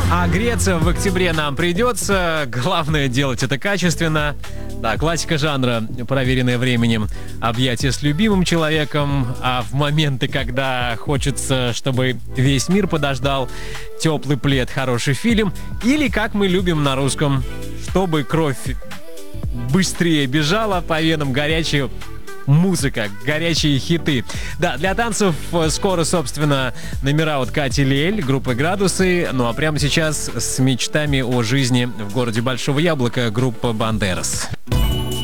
А греться в октябре нам придется. Главное делать это качественно. Да, классика жанра, проверенная временем. Объятия с любимым человеком. А в моменты, когда хочется, чтобы весь мир подождал, теплый плед, хороший фильм. Или, как мы любим на русском, чтобы кровь быстрее бежала по венам, горячая музыка, горячие хиты. Да, для танцев скоро, собственно, номера от Кати Лель, группы «Градусы». Ну а прямо сейчас с мечтами о жизни в городе Большого Яблока группа «Бандерас».